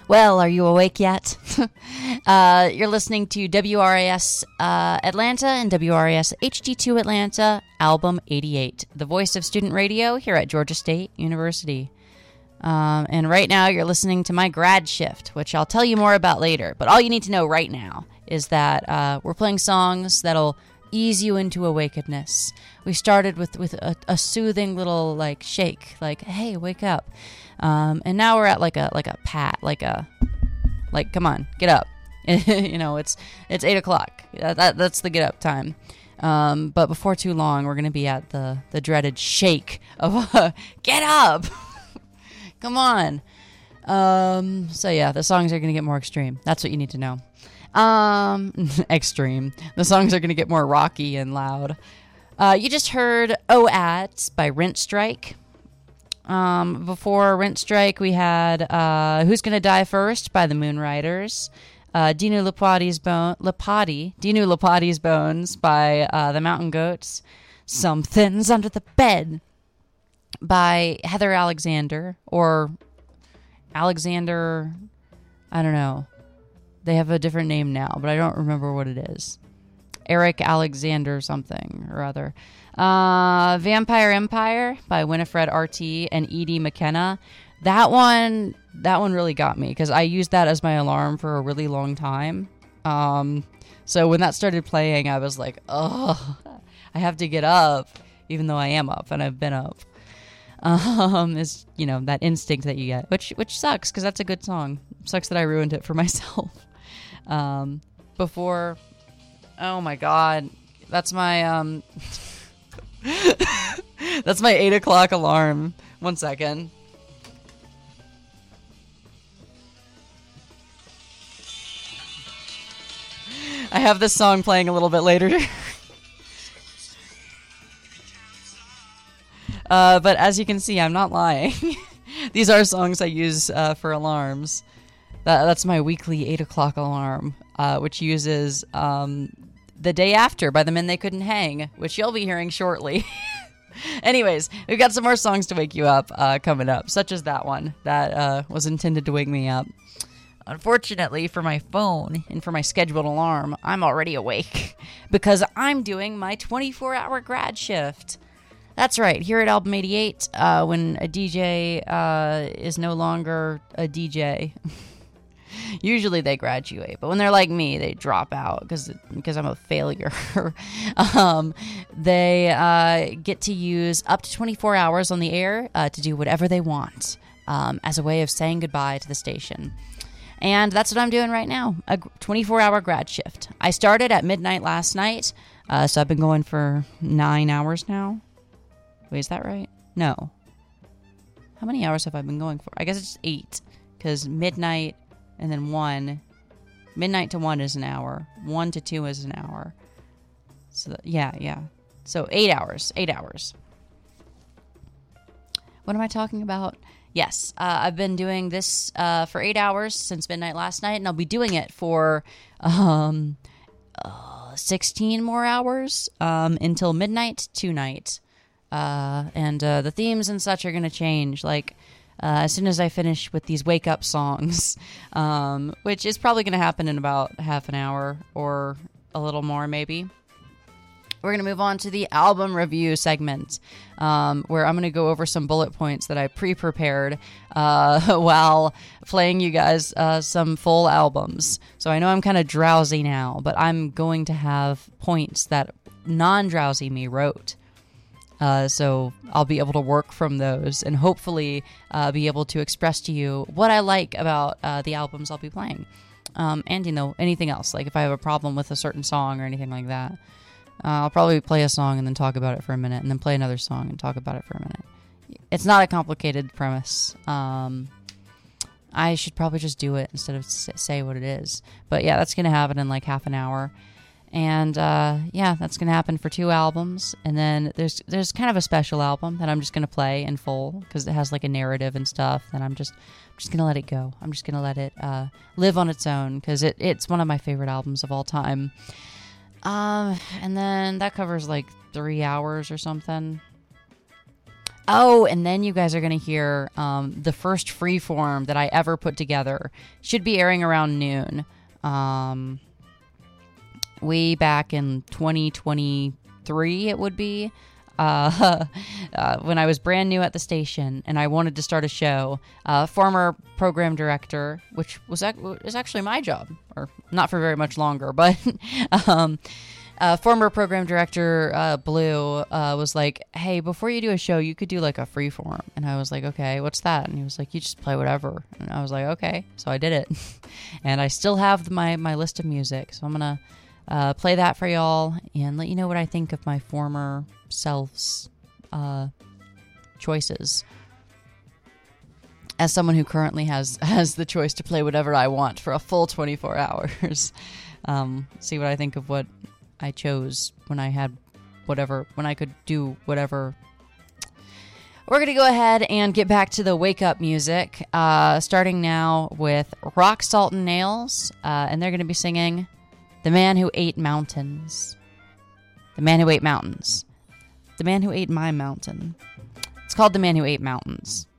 Well, are you awake yet? You're listening to WRAS Atlanta and WRAS HD2 Atlanta, Album 88, the voice of student radio here at Georgia State University. And right now you're listening to my grad shift, which I'll tell you more about later. But all you need to know right now is that we're playing songs that'll ease you into awakeness. We started with a soothing little like shake, like, hey, wake up. And now we're at like a pat, like come on, get up. You know, it's 8 o'clock. That's the get up time. But before too long, we're gonna be at the dreaded shake of get up. Come on. So yeah, the songs are gonna get more extreme. That's what you need to know. Extreme. The songs are gonna get more rocky and loud. You just heard "Oh Ads" by Rent Strike. Before Rent Strike, we had "Who's Gonna Die First" by the Moonriders. Dinu Lapati's Bones by the Mountain Goats. Something's Under the Bed by Heather Alexander, or Alexander, I don't know. They have a different name now, but I don't remember what it is. Eric Alexander something or other. Vampire Empire by Winifred RT and Edie McKenna. That one really got me because I used that as my alarm for a really long time. So when that started playing, I was like, oh, I have to get up, even though I am up and I've been up. Is, you know, that instinct that you get, which sucks because that's a good song. Sucks that I ruined it for myself. Before, oh my god, that's my that's my 8 o'clock alarm. 1 second. I have this song playing a little bit later. But as you can see, I'm not lying. These are songs I use for alarms. That's my weekly 8 o'clock alarm, which uses The Day After by the Men They Couldn't Hang, which you'll be hearing shortly. Anyways, we've got some more songs to wake you up coming up, such as that one that was intended to wake me up. Unfortunately for my phone and for my scheduled alarm, I'm already awake because I'm doing my 24-hour grad shift. That's right, here at Album 88, when a DJ is no longer a DJ. Usually they graduate, but when they're like me, they drop out because I'm a failure. They get to use up to 24 hours on the air to do whatever they want as a way of saying goodbye to the station. And that's what I'm doing right now, a 24-hour grad shift. I started at midnight last night, so I've been going for 9 hours now. Wait, is that right? No. How many hours have I been going for? I guess it's 8, because midnight and then 1. Midnight to 1 is an hour. 1 to 2 is an hour. So, yeah. So 8 hours. 8 hours. What am I talking about? Yes, I've been doing this for 8 hours since midnight last night, and I'll be doing it for 16 more hours until midnight tonight. And the themes and such are going to change, like as soon as I finish with these wake-up songs, which is probably going to happen in about half an hour or a little more, maybe. We're going to move on to the album review segment, where I'm going to go over some bullet points that I pre-prepared while playing you guys some full albums. So I know I'm kind of drowsy now, but I'm going to have points that non-drowsy me wrote. So I'll be able to work from those and hopefully be able to express to you what I like about the albums I'll be playing. And, you know, anything else, like if I have a problem with a certain song or anything like that. I'll probably play a song and then talk about it for a minute, and then play another song and talk about it for a minute. It's not a complicated premise. I should probably just do it instead of say what it is. But yeah, that's going to happen in like half an hour. And yeah, that's going to happen for 2 albums. And then there's kind of a special album that I'm just going to play in full because it has like a narrative and stuff. And I'm just going to let it go. I'm just going to let it live on its own because it's one of my favorite albums of all time. And then that covers like 3 hours or something. Oh, and then you guys are going to hear the first freeform that I ever put together. Should be airing around noon. Way back in 2023, it would be. When I was brand new at the station and I wanted to start a show, former program director, which is actually my job, or not for very much longer, but former program director Blue was like, hey, before you do a show, you could do like a freeform. And I was like, okay, what's that? And he was like, you just play whatever. And I was like, okay. So I did it. And I still have my list of music. So I'm going to play that for y'all and let you know what I think of my former self's choices. As someone who currently has the choice to play whatever I want for a full 24 hours. See what I think of what I chose when I had whatever, when I could do whatever. We're going to go ahead and get back to the wake up music, starting now with Rock, Salt, and Nails, and they're going to be singing The Man Who Ate Mountains. The Man Who Ate Mountains. The Man Who Ate My Mountain. It's called The Man Who Ate Mountains.